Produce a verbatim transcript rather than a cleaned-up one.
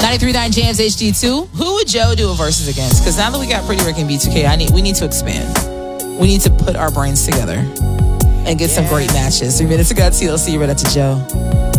ninety-three point nine Jams H D two. Who would Joe do a versus against? Because now that we got Pretty Rick and B two K, I need we need to expand. We need to put our brains together and get yeah. some great matches. Three minutes ago, T L C, right up to Joe.